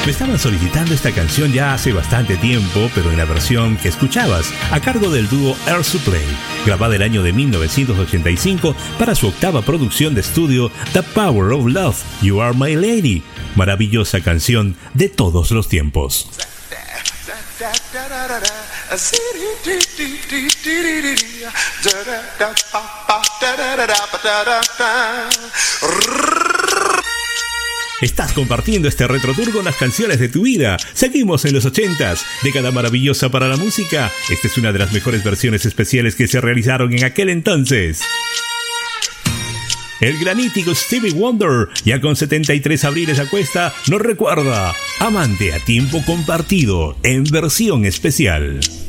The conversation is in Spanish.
Me estaban solicitando esta canción ya hace bastante tiempo, pero en la versión que escuchabas, a cargo del dúo Air Supply, grabada el año de 1985 para su octava producción de estudio, The Power of Love, You Are My Lady. Maravillosa canción de todos los tiempos. Estás compartiendo este retrotour con las canciones de tu vida. Seguimos en los 80s, década maravillosa para la música. Esta es una de las mejores versiones especiales que se realizaron en aquel entonces. El granítico Stevie Wonder, ya con 73 abriles a cuesta, nos recuerda: amante a tiempo compartido, en versión especial.